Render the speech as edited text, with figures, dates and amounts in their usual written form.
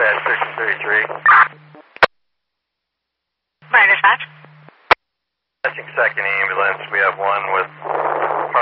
Dispatch 633. My dispatch. Dispatching second ambulance. We have one with